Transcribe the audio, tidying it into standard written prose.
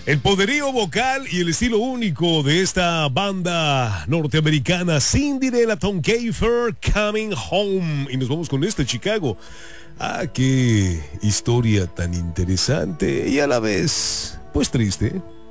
El poderío vocal y el estilo único de esta banda norteamericana, Cyndi de la Tom Kiefer, Coming Home. Y nos vamos con este Chicago. Qué historia tan interesante y a la vez, pues triste.